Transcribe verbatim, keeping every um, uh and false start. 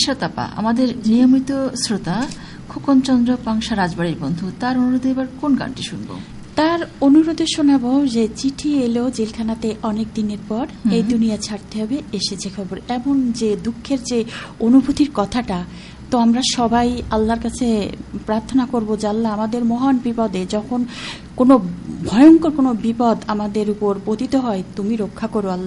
ইশরাতাপা আমাদের নিয়মিত শ্রোতা খোকন চন্দ্র পাংশা রাজবাড়ির বন্ধু, তার অনুরোধে এবার কোন গানটি শুনবো? তার অনুরোধে শোনাবো যে চিঠি এলো জেলখানাতে অনেক দিনের পর, এই দুনিয়া ছাড়তে হবে, এসেছে খবর। এমন যে দুঃখের যে অনুভূতির কথাটা, তো আমরা সবাই আল্লাহর কাছে প্রার্থনা করব যে আল্লাহ আমাদের মহান বিপদে, যখন কোনো ভয়ঙ্কর কোনো বিপদ আমাদের উপর পতিত হয়, তুমি রক্ষা করো আল্লাহ।